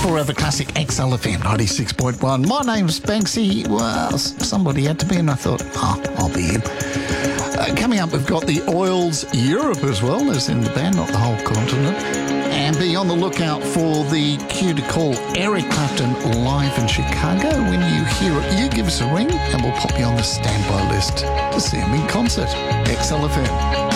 Forever Classic XLFM 96.1. My name's Banksy. Well, somebody had to be, and I thought, I'll be him. Coming up, we've got the Oils Europe as well, as in the band, not the whole continent. And be on the lookout for the cue to call Eric Clapton live in Chicago. When you hear it, you give us a ring and we'll pop you on the standby list to see him in concert. XLFM.